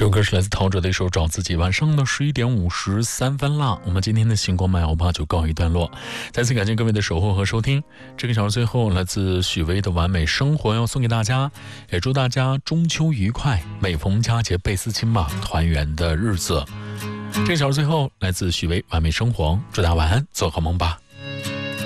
这首歌是来自陶喆的一首《找自己》。晚上的11点53分啦，我们今天的星光麦欧巴就告一段落。再次感谢各位的守候和收听。这个小时最后，来自许巍的完美生活要送给大家，也祝大家中秋愉快，每逢佳节倍思亲吧，团圆的日子。这个小时最后，来自许巍完美生活，祝大家晚安，做好梦吧。